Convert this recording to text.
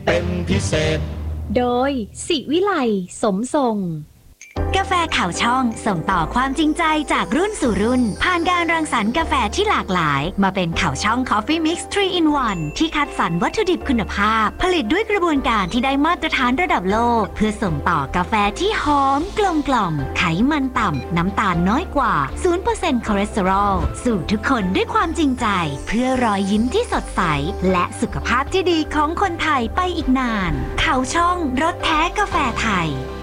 เป็นพิเศษโดยศิวิไลสมทรงกาแฟข่าวช่องส่งต่อความจริงใจจากรุ่นสู่รุ่นผ่านการรังสรรค์กาแฟที่หลากหลายมาเป็นข่าวช่อง Coffee Mix 3 in 1 ที่คัดสรรวัตถุดิบคุณภาพผลิตด้วยกระบวนการที่ได้มาตรฐานระดับโลกเพื่อส่งต่อกาแฟที่หอมกลมกล่อมไขมันต่ำน้ำตาลน้อยกว่า 0% คอเลสเตอรอลสู่ทุกคนด้วยความจริงใจเพื่อรอยยิ้มที่สดใสและสุขภาพที่ดีของคนไทยไปอีกนานข่าวช่องรสแท้กาแฟไทย